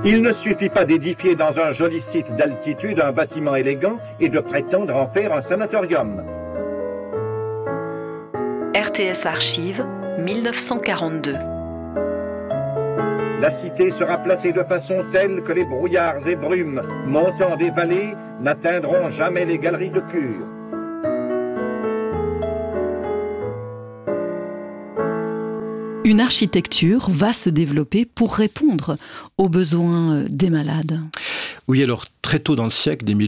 Il ne suffit pas d'édifier dans un joli site d'altitude un bâtiment élégant et de prétendre en faire un sanatorium. RTS Archives, 1942. La cité sera placée de façon telle que les brouillards et brumes montant des vallées n'atteindront jamais les galeries de Cure. Une architecture va se développer pour répondre aux besoins des malades. Oui, alors très tôt dans le siècle, dès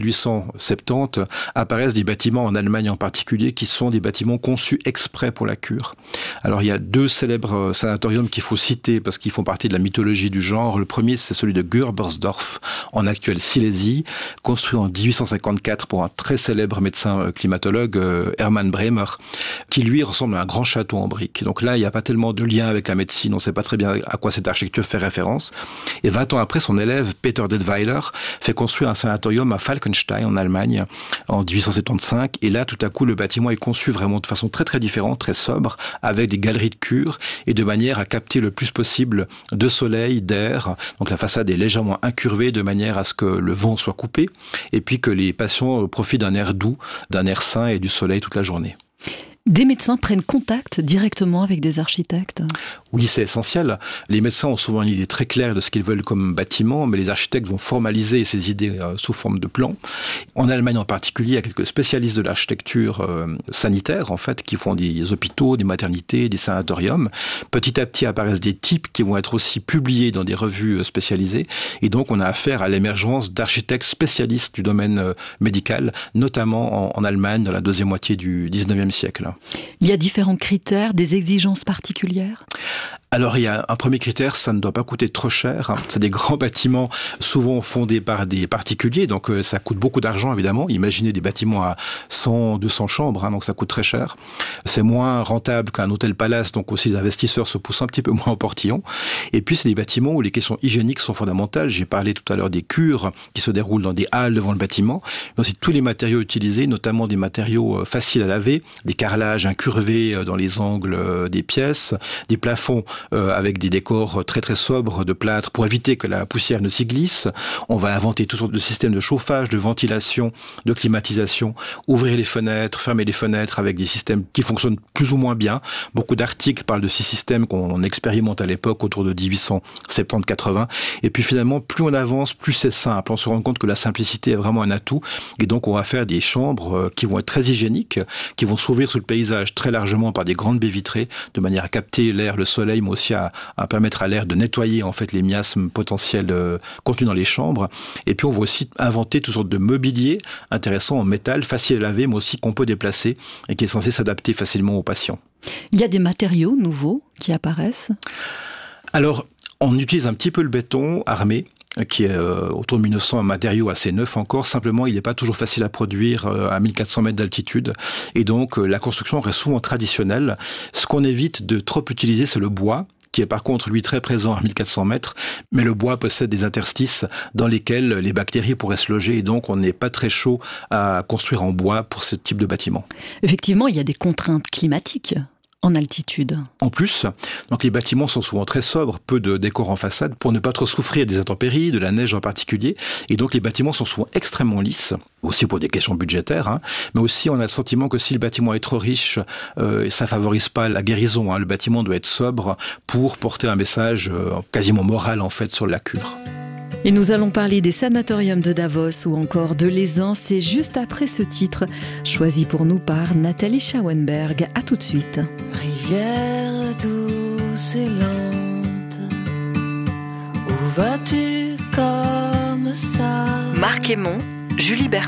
1870, apparaissent des bâtiments en Allemagne en particulier qui sont des bâtiments conçus exprès pour la cure. Alors il y a deux célèbres sanatoriums qu'il faut citer parce qu'ils font partie de la mythologie du genre. Le premier, c'est celui de Gürbersdorf, en actuelle Silésie, construit en 1854 pour un très célèbre médecin climatologue, Hermann Bremer, qui lui ressemble à un grand château en briques. Donc là, il n'y a pas tellement de lien avec la médecine, on ne sait pas très bien à quoi cette architecture fait référence. Et 20 ans après, son élève, Peter Detweiler, fait construire un sanatorium à Falkenstein, en Allemagne, en 1875. Et là, tout à coup, le bâtiment est conçu vraiment de façon très très différente, très sobre, avec des galeries de cure et de manière à capter le plus possible de soleil, d'air. Donc la façade est légèrement incurvée de manière à ce que le vent soit coupé et puis que les patients profitent d'un air doux, d'un air sain et du soleil toute la journée. Des médecins prennent contact directement avec des architectes. Oui, c'est essentiel. Les médecins ont souvent une idée très claire de ce qu'ils veulent comme bâtiment, mais les architectes vont formaliser ces idées sous forme de plans. En Allemagne en particulier, il y a quelques spécialistes de l'architecture sanitaire, en fait, qui font des hôpitaux, des maternités, des sanatoriums. Petit à petit apparaissent des types qui vont être aussi publiés dans des revues spécialisées. Et donc, on a affaire à l'émergence d'architectes spécialistes du domaine médical, notamment en Allemagne dans la deuxième moitié du 19e siècle. Il y a différents critères, des exigences particulières ? Alors, il y a un premier critère, ça ne doit pas coûter trop cher. C'est des grands bâtiments, souvent fondés par des particuliers, donc ça coûte beaucoup d'argent, évidemment. Imaginez des bâtiments à 100, 200 chambres, donc ça coûte très cher. C'est moins rentable qu'un hôtel-palace, donc aussi les investisseurs se poussent un petit peu moins au portillon. Et puis, c'est des bâtiments où les questions hygiéniques sont fondamentales. J'ai parlé tout à l'heure des cures qui se déroulent dans des halles devant le bâtiment, mais aussi tous les matériaux utilisés, notamment des matériaux faciles à laver, des carrelages incurvés dans les angles des pièces, des plafonds avec des décors très très sobres de plâtre pour éviter que la poussière ne s'y glisse. On va inventer toutes sortes de systèmes de chauffage, de ventilation, de climatisation, ouvrir les fenêtres, fermer les fenêtres avec des systèmes qui fonctionnent plus ou moins bien. Beaucoup d'articles parlent de ces systèmes qu'on expérimente à l'époque autour de 1870-80. Et puis finalement, plus on avance, plus c'est simple. On se rend compte que la simplicité est vraiment un atout. Et donc on va faire des chambres qui vont être très hygiéniques, qui vont s'ouvrir sur le paysage très largement par des grandes baies vitrées, de manière à capter l'air, le soleil, mais aussi à permettre à l'air de nettoyer en fait les miasmes potentiels contenus dans les chambres. Et puis on va aussi inventer toutes sortes de mobilier intéressants en métal, facile à laver, mais aussi qu'on peut déplacer et qui est censé s'adapter facilement aux patients. Il y a des matériaux nouveaux qui apparaissent ? Alors, on utilise un petit peu le béton armé, qui est autour de 1900, un matériau assez neuf encore. Simplement, il n'est pas toujours facile à produire à 1400 mètres d'altitude. Et donc, la construction reste souvent traditionnelle. Ce qu'on évite de trop utiliser, c'est le bois, qui est par contre, lui, très présent à 1400 mètres. Mais le bois possède des interstices dans lesquels les bactéries pourraient se loger. Et donc, on n'est pas très chaud à construire en bois pour ce type de bâtiment. Effectivement, il y a des contraintes climatiques en altitude. En plus, donc les bâtiments sont souvent très sobres, peu de décors en façade pour ne pas trop souffrir des intempéries, de la neige en particulier. Et donc les bâtiments sont souvent extrêmement lisses, aussi pour des questions budgétaires, mais aussi on a le sentiment que si le bâtiment est trop riche, ça favorise pas la guérison. Le bâtiment doit être sobre pour porter un message quasiment moral en fait sur la cure. Et nous allons parler des sanatoriums de Davos ou encore de l'Aisin. C'est juste après ce titre, choisi pour nous par Nathalie Schauenberg. À tout de suite. Rivière douce et lente, où vas-tu comme ça ? Marc Aymon, Julie Bertrand.